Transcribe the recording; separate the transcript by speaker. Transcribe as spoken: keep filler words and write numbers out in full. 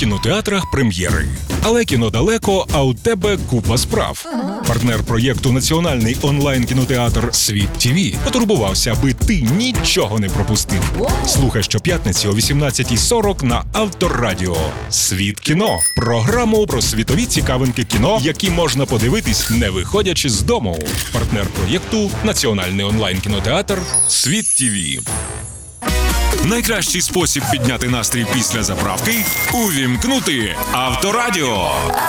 Speaker 1: кінотеатрах прем'єри. Але кіно далеко, а у тебе купа справ. Партнер проєкту «Національний онлайн-кінотеатр Світ ТІВІ» потурбувався, аби ти нічого не пропустив. Слухай щоп'ятниці о вісімнадцятій сорок на Авторадіо. «Світ кіно» – програму про світові цікавинки кіно, які можна подивитись, не виходячи з дому. Партнер проєкту «Національний онлайн-кінотеатр Світ ТІВІ». Найкращий спосіб підняти настрій після заправки – увімкнути Авторадіо.